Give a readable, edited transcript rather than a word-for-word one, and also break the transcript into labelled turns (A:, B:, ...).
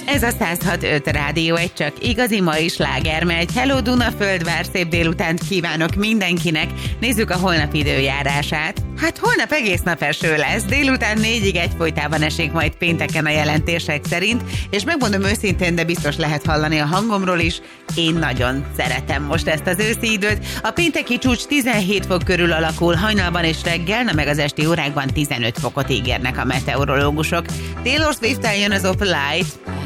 A: Ez a 106.5 Rádió, egy csak igazi mai sláger megy. Hello Dunaföldvár, szép délutánt kívánok mindenkinek. Nézzük a holnap időjárását. Hát holnap egész nap eső lesz, délután 4-ig egyfolytában esik majd pénteken a jelentések szerint, és megmondom őszintén, de biztos lehet hallani a hangomról is, én nagyon szeretem most ezt az őszi időt. A pénteki csúcs 17 fok körül alakul, hajnalban és reggel, meg az esti órákban 15 fokot ígérnek a meteorológusok. Taylor Swift-tel jön az Off Light.